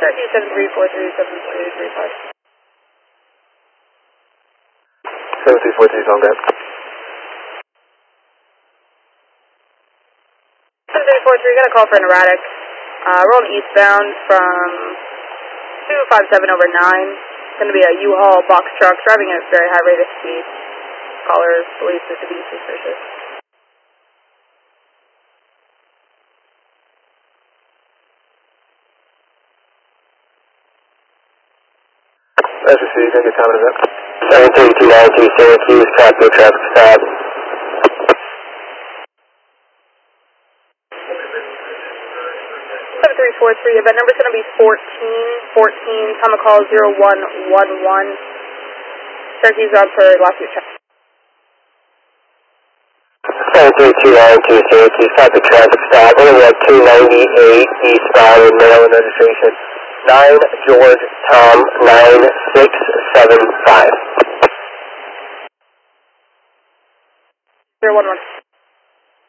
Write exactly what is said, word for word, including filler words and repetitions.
Cherokee seven three four three, seven three three five. seven three four three, on that. seven three four three, got a call for an erratic. Uh, rolling eastbound from two five seven over nine. It's going to be a U-Haul box truck driving at a very high rate of speed. Caller believes it to be suspicious. That's received, can I get time of that? seven three two nine two Syracuse, copy traffic stop. seven three four three, event number is going to be fourteen fourteen, time of call zero one one one. Syracuse's on for Lafayette traffic. seven three two nine two Syracuse, copy traffic stop. Only at two ninety-eight eastbound with Maryland registration. nine George Tom nine six seven five. zero one one.